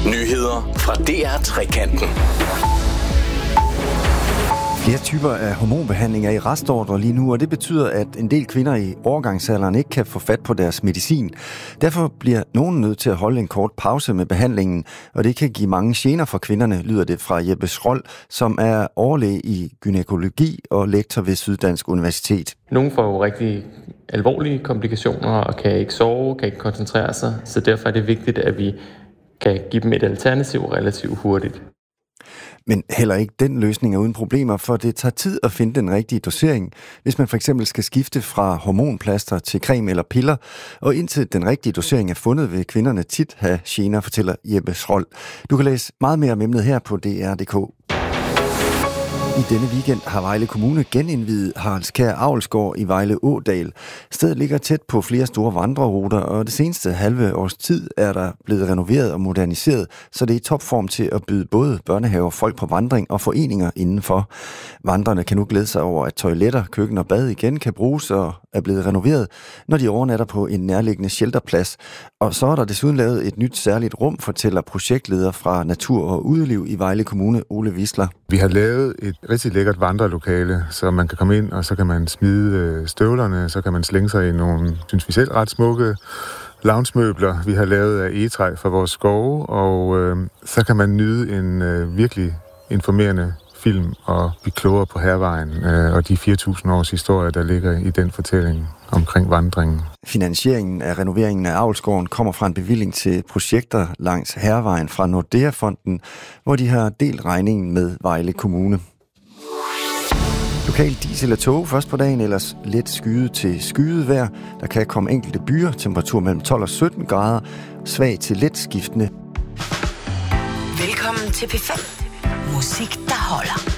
Nyheder fra DR Trekanten. Flere typer af hormonbehandling er i restordre lige nu, og det betyder, at en del kvinder i overgangsalderen ikke kan få fat på deres medicin. Derfor bliver nogen nødt til at holde en kort pause med behandlingen, og det kan give mange gener for kvinderne, lyder det fra Jeppe Schroll, som er overlæge i gynækologi og lektor ved Syddansk Universitet. Nogle får jo rigtig alvorlige komplikationer og kan ikke sove, kan ikke koncentrere sig, så derfor er det vigtigt, at vi kan give dem et alternativ relativt hurtigt. Men heller ikke den løsning er uden problemer, for det tager tid at finde den rigtige dosering, hvis man for eksempel skal skifte fra hormonplaster til creme eller piller, og indtil den rigtige dosering er fundet, vil kvinderne tit have gener, fortæller Jeppe Schroll. Du kan læse meget mere om emnet her på dr.dk. I denne weekend har Vejle Kommune genindviet Haraldskær Avlsgård i Vejle Ådal. Stedet ligger tæt på flere store vandreruter, og det seneste halve års tid er der blevet renoveret og moderniseret, så det er i topform til at byde både børnehaver, folk på vandring og foreninger indenfor. Vandrerne kan nu glæde sig over, at toiletter, køkken og bad igen kan bruges og er blevet renoveret, når de overnatter på en nærliggende shelterplads. Og så er der desuden lavet et nyt særligt rum, fortæller projektleder fra Natur og Udeliv i Vejle Kommune, Ole Wisler. Vi har lavet et rigtig lækkert vandrelokale, så man kan komme ind, og så kan man smide støvlerne, så kan man slænge sig i nogle, synes vi selv, ret smukke loungemøbler, vi har lavet af egetræ fra vores skove, og så kan man nyde en virkelig informerende film og blive klogere på Hærvejen og de 4.000 års historie, der ligger i den fortælling omkring vandringen. Finansieringen af renoveringen af Avlsgården kommer fra en bevilling til projekter langs Hærvejen fra Nordea-fonden, hvor de har delt regningen med Vejle Kommune. Lokal diesel og tog først på dagen, ellers let skyet til skyet vejr. Der kan komme enkelte byer, temperatur mellem 12 og 17 grader, svag til let skiftende. Velkommen til P5. Musik, der holder.